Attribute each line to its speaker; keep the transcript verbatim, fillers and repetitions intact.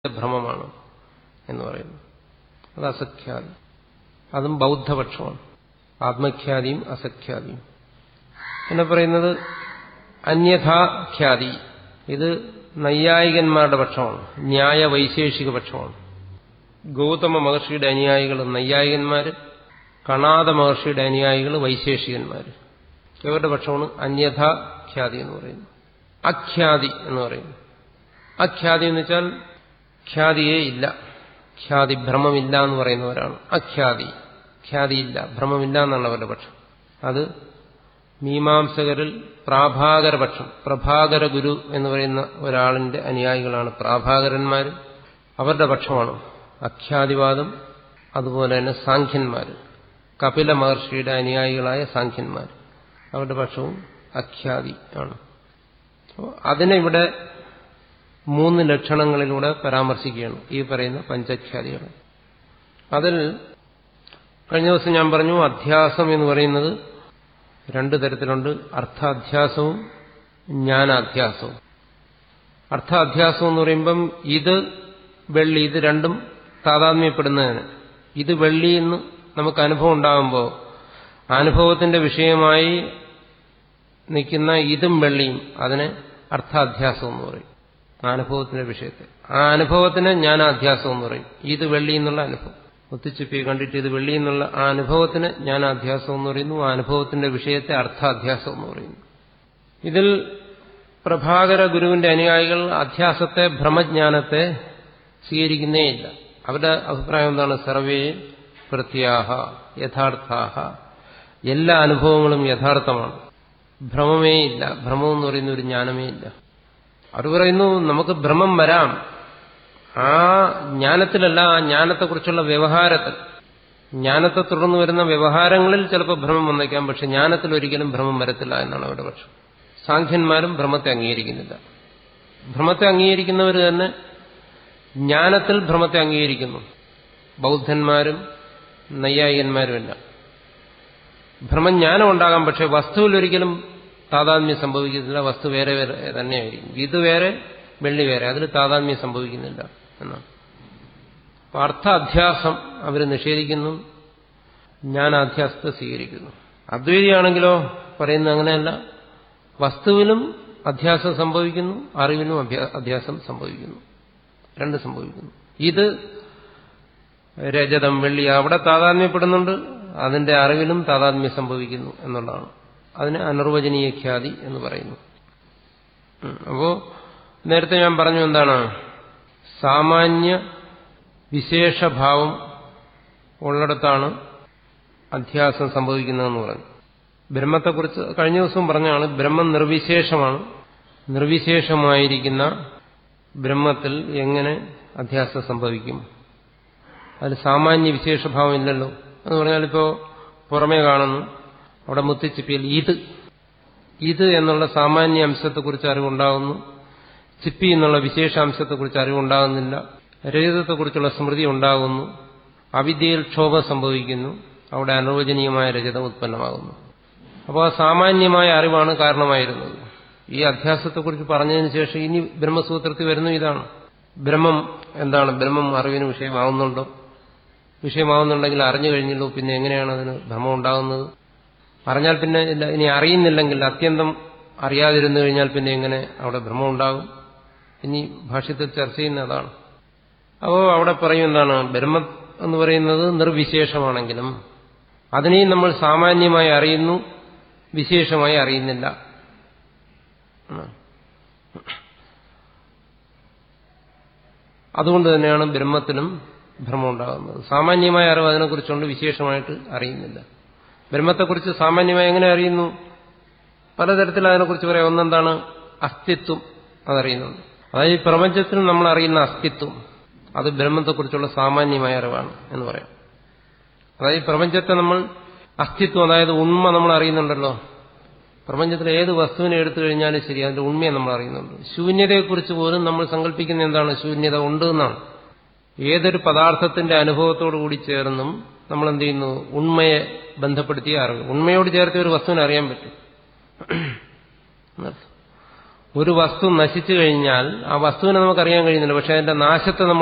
Speaker 1: ഭ്രമമാണ് എന്ന് പറയുന്നു. അത് അസഖ്യാതി. അതും ബൗദ്ധപക്ഷമാണ്. ആത്മഖ്യാതിയും അസഖ്യാതിയും. പിന്നെ പറയുന്നത് അന്യഥാഖ്യാതി. ഇത് നൈയായികന്മാരുടെ പക്ഷമാണ്, ന്യായ വൈശേഷിക പക്ഷമാണ്. ഗൗതമ മഹർഷിയുടെ അനുയായികൾ നൈയായികന്മാര്, കണാദ മഹർഷിയുടെ അനുയായികൾ വൈശേഷികന്മാര്. ഇവരുടെ പക്ഷമാണ് അന്യഥാഖ്യാതി എന്ന് പറയുന്നു. അഖ്യാതി എന്ന് പറയുന്നു. അഖ്യാതി എന്ന് വെച്ചാൽ ഖ്യാതിയേ ഇല്ല, ഖ്യാതി ഭ്രമമില്ല എന്ന് പറയുന്നവരാണ് അഖ്യാതി. ഖ്യാതിയില്ല, ഭ്രമമില്ല എന്നാണ് അവരുടെ പക്ഷം. അത് മീമാംസകരിൽ പ്രാഭാകരപക്ഷം, പ്രഭാകര ഗുരു എന്ന് പറയുന്ന ഒരാളിന്റെ അനുയായികളാണ് പ്രാഭാകരന്മാർ. അവരുടെ പക്ഷമാണ് അഖ്യാതിവാദം. അതുപോലെ തന്നെ സാഖ്യന്മാർ, കപില മഹർഷിയുടെ അനുയായികളായ സാഖ്യന്മാർ, അവരുടെ പക്ഷവും അഖ്യാതി ആണ്. അതിനെ ഇവിടെ മൂന്ന് ലക്ഷണങ്ങളിലൂടെ പരാമർശിക്കുകയാണ് ഈ പറയുന്ന പഞ്ചഖ്യാതികൾ. അതിൽ കഴിഞ്ഞ ദിവസം ഞാൻ പറഞ്ഞു, അധ്യാസം എന്ന് പറയുന്നത് രണ്ടു തരത്തിലുണ്ട്. അർത്ഥാധ്യാസവും ജ്ഞാനാധ്യാസവും. അർത്ഥാധ്യാസം എന്ന് പറയുമ്പം ഇത് വെള്ളി, ഇത് രണ്ടും താതാത്മ്യപ്പെടുന്നതിന്, ഇത് വെള്ളി എന്ന് നമുക്ക് അനുഭവം ഉണ്ടാകുമ്പോൾ അനുഭവത്തിന്റെ വിഷയമായി നിൽക്കുന്ന ഇതും വെള്ളിയും, അതിനെ അർത്ഥാധ്യാസം എന്ന് പറയും. ആ അനുഭവത്തിന്റെ വിഷയത്തെ, ആ അനുഭവത്തിന് ജ്ഞാനാധ്യാസം എന്ന് പറയും. ഇത് വെള്ളി എന്നുള്ള അനുഭവം, ഒത്തിച്ചിപ്പി കണ്ടിട്ട് ഇത് വെള്ളി എന്നുള്ള ആ അനുഭവത്തിന് ജ്ഞാനാധ്യാസം എന്ന് പറയുന്നു. ആ അനുഭവത്തിന്റെ വിഷയത്തെ അർത്ഥാധ്യാസം എന്ന് പറയുന്നു. ഇതിൽ പ്രഭാകര ഗുരുവിന്റെ അനുയായികൾ അധ്യാസത്തെ, ഭ്രമജ്ഞാനത്തെ സ്വീകരിക്കുന്നേയില്ല. അവരുടെ അഭിപ്രായം എന്താണ്? സർവേ പ്രത്യാഹ യഥാർത്ഥാഹ, എല്ലാ അനുഭവങ്ങളും യഥാർത്ഥമാണ്, ഭ്രമമേ ഇല്ല, ഭ്രമം എന്ന് പറയുന്ന ഒരു ജ്ഞാനമേ ഇല്ല. അവർ പറയുന്നു നമുക്ക് ഭ്രമം വരാം, ആ ജ്ഞാനത്തിലല്ല, ആ ജ്ഞാനത്തെക്കുറിച്ചുള്ള വ്യവഹാരത്തിൽ, ജ്ഞാനത്തെ തുടർന്ന് വരുന്ന വ്യവഹാരങ്ങളിൽ ചിലപ്പോൾ ഭ്രമം വന്നേക്കാം, പക്ഷെ ജ്ഞാനത്തിൽ ഒരിക്കലും ഭ്രമം വരത്തില്ല എന്നാണ് അവരുടെ പക്ഷം. സാഖ്യന്മാരും ഭ്രമത്തെ അംഗീകരിക്കുന്നില്ല. ഭ്രമത്തെ അംഗീകരിക്കുന്നവർ തന്നെ ജ്ഞാനത്തിൽ ഭ്രമത്തെ അംഗീകരിക്കുന്നു. ബൗദ്ധന്മാരും നൈയായികന്മാരുമല്ല. ഭ്രമജ്ഞാനം ഉണ്ടാകാം, പക്ഷെ വസ്തുവിൽ ഒരിക്കലും താതാത്മ്യം സംഭവിക്കുന്നില്ല. വസ്തു വേറെ വേറെ തന്നെയായിരിക്കും. ഇത് വേറെ, വെള്ളി വേറെ, അതിൽ താതാത്മ്യം സംഭവിക്കുന്നില്ല എന്നാണ്. അർത്ഥ അധ്യാസം അവർ നിഷേധിക്കുന്നു, ജ്ഞാനാധ്യാസത്തെ സ്വീകരിക്കുന്നു. അദ്വൈതിയാണെങ്കിലോ പറയുന്നത് അങ്ങനെയല്ല. വസ്തുവിലും അധ്യാസം സംഭവിക്കുന്നു, അറിവിലും അധ്യാസം സംഭവിക്കുന്നു, രണ്ട് സംഭവിക്കുന്നു. ഇത് രജതം, വെള്ളി, അവിടെ താതാത്മ്യപ്പെടുന്നുണ്ട്, അതിന്റെ അറിവിലും താതാത്മ്യം സംഭവിക്കുന്നു എന്നുള്ളതാണ്. അതിന് അനിർവചനീയ ഖ്യാതി എന്ന് പറയുന്നു. അപ്പോ നേരത്തെ ഞാൻ പറഞ്ഞു എന്താണ്, സാമാന്യ വിശേഷഭാവം ഉള്ളിടത്താണ് അധ്യാസം സംഭവിക്കുന്നതെന്ന് പറഞ്ഞു. ബ്രഹ്മത്തെക്കുറിച്ച് കഴിഞ്ഞ ദിവസവും പറഞ്ഞാണ്, ബ്രഹ്മം നിർവിശേഷമാണ്. നിർവിശേഷമായിരിക്കുന്ന ബ്രഹ്മത്തിൽ എങ്ങനെ അധ്യാസം സംഭവിക്കും? അതിൽ സാമാന്യ വിശേഷഭാവം ഇല്ലല്ലോ. എന്ന് പറഞ്ഞാൽ ഇപ്പോൾ പുറമേ കാണുന്നു, അവിടെ മുത്തിച്ചിപ്പിയിൽ ഇത് ഇത് എന്നുള്ള സാമാന്യ അംശത്തെക്കുറിച്ച് അറിവുണ്ടാകുന്നു, ചിപ്പി എന്നുള്ള വിശേഷാംശത്തെക്കുറിച്ച് അറിവുണ്ടാകുന്നില്ല. രജതത്തെക്കുറിച്ചുള്ള സ്മൃതി ഉണ്ടാകുന്നു, അവിദ്യയിൽ ക്ഷോഭം സംഭവിക്കുന്നു, അവിടെ അനിർവചനീയമായ രജതം ഉത്പന്നമാകുന്നു. അപ്പോൾ ആ സാമാന്യമായ അറിവാണ് കാരണമായിരുന്നത്. ഈ അധ്യാസത്തെക്കുറിച്ച് പറഞ്ഞതിന് ശേഷം ഇനി ബ്രഹ്മസൂത്രത്തിൽ വരുന്നു ഇതാണ്. ബ്രഹ്മം എന്താണ്? ബ്രഹ്മം അറിവിന് വിഷയമാകുന്നുണ്ടോ? വിഷയമാകുന്നുണ്ടെങ്കിൽ അറിഞ്ഞു കഴിഞ്ഞല്ലോ, പിന്നെ എങ്ങനെയാണ് അതിന് ഭ്രമം ഉണ്ടാകുന്നത്? അറിഞ്ഞാൽ പിന്നെ ഇല്ല, ഇനി അറിയുന്നില്ലെങ്കിൽ, അത്യന്തം അറിയാതിരുന്നു കഴിഞ്ഞാൽ പിന്നെ എങ്ങനെ അവിടെ ഭ്രമം ഉണ്ടാകും? ഇനി ഭാഷ്യത്തിൽ ചർച്ച ചെയ്യുന്ന അതാണ്. അപ്പോൾ അവിടെ പറയും എന്താണ്, ബ്രഹ്മം എന്ന് പറയുന്നത് നിർവിശേഷമാണെങ്കിലും അതിനെയും നമ്മൾ സാമാന്യമായി അറിയുന്നു, വിശേഷമായി അറിയുന്നില്ല. അതുകൊണ്ട് തന്നെയാണ് ബ്രഹ്മത്തിനും ഭ്രമം ഉണ്ടാകുന്നത്. സാമാന്യമായ അറിവ് അതിനെക്കുറിച്ചുകൊണ്ട്, വിശേഷമായിട്ട് അറിയുന്നില്ല. ബ്രഹ്മത്തെക്കുറിച്ച് സാമാന്യമായി എങ്ങനെ അറിയുന്നു? പലതരത്തിൽ അതിനെക്കുറിച്ച് പറയാം. ഒന്നെന്താണ്? അസ്തിത്വം, അതറിയുന്നുണ്ട്. അതായത് ഈ പ്രപഞ്ചത്തിൽ നമ്മൾ അറിയുന്ന അസ്തിത്വം, അത് ബ്രഹ്മത്തെക്കുറിച്ചുള്ള സാമാന്യമായ അറിവാണ് എന്ന് പറയാം. അതായത് പ്രപഞ്ചത്തെ നമ്മൾ അസ്തിത്വം, അതായത് ഉണ്മ നമ്മൾ അറിയുന്നുണ്ടല്ലോ. പ്രപഞ്ചത്തിലെ ഏത് വസ്തുവിനെ എടുത്തു കഴിഞ്ഞാലും ശരി, അതിന്റെ ഉണ്മയെ നമ്മൾ അറിയുന്നുണ്ട്. ശൂന്യതയെക്കുറിച്ച് പോലും നമ്മൾ സങ്കല്പിക്കുന്ന എന്താണ്? ശൂന്യത ഉണ്ട് എന്നാണ്. ഏതൊരു പദാർത്ഥത്തിന്റെ അനുഭവത്തോടു കൂടി ചേർന്നും നമ്മൾ എന്ത് ചെയ്യുന്നു? ഉണ്മയെ ബന്ധപ്പെടുത്തിയ അറിവ്. ഉണ്മയോട് ചേർത്ത് ഒരു വസ്തുവിനെ അറിയാൻ പറ്റും. ഒരു വസ്തു നശിച്ചു കഴിഞ്ഞാൽ ആ വസ്തുവിനെ നമുക്കറിയാൻ കഴിയുന്നില്ല, പക്ഷെ അതിന്റെ നാശത്തെ നമ്മൾ